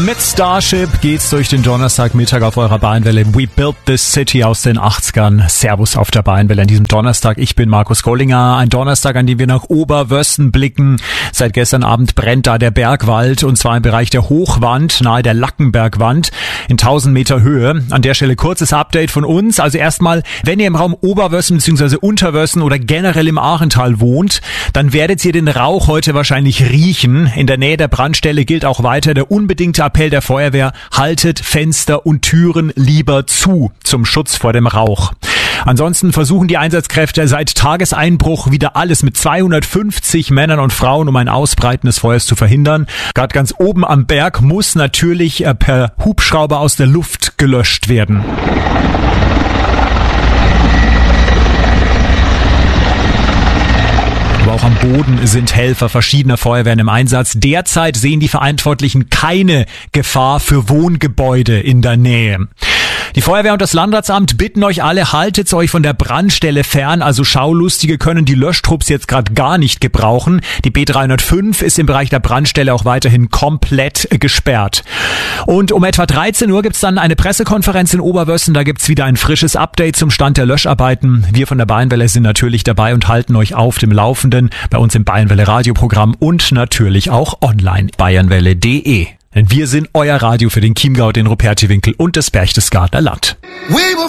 Mit Starship geht's durch den Donnerstagmittag auf eurer Bayernwelle. We Built This City aus den 80ern. Servus auf der Bayernwelle an diesem Donnerstag. Ich bin Markus Gollinger. Ein Donnerstag, an dem wir nach Oberwössen blicken. Seit gestern Abend brennt da der Bergwald, und zwar im Bereich der Hochwand, nahe der Lackenbergwand, in 1000 Meter Höhe. An der Stelle kurzes Update von uns. Also erstmal, wenn ihr im Raum Oberwössen bzw. Unterwössen oder generell im Ahrental wohnt, dann werdet ihr den Rauch heute wahrscheinlich riechen. In der Nähe der Brandstelle gilt auch weiter der unbedingte Appell der Feuerwehr: haltet Fenster und Türen lieber zu, zum Schutz vor dem Rauch. Ansonsten versuchen die Einsatzkräfte seit Tageseinbruch wieder alles mit 250 Männern und Frauen, um ein Ausbreiten des Feuers zu verhindern. Gerade ganz oben am Berg muss natürlich per Hubschrauber aus der Luft gelöscht werden. Aber auch am Boden sind Helfer verschiedener Feuerwehren im Einsatz. Derzeit sehen die Verantwortlichen keine Gefahr für Wohngebäude in der Nähe. Die Feuerwehr und das Landratsamt bitten euch alle, haltet euch von der Brandstelle fern. Also Schaulustige können die Löschtrupps jetzt gerade gar nicht gebrauchen. Die B305 ist im Bereich der Brandstelle auch weiterhin komplett gesperrt. Und um etwa 13 Uhr gibt's dann eine Pressekonferenz in Oberwössen. Da gibt's wieder ein frisches Update zum Stand der Löscharbeiten. Wir von der Bayernwelle sind natürlich dabei und halten euch auf dem Laufenden bei uns im Bayernwelle Radioprogramm und natürlich auch online bayernwelle.de. Denn wir sind euer Radio für den Chiemgau, den Rupertiwinkel und das Berchtesgadener Land.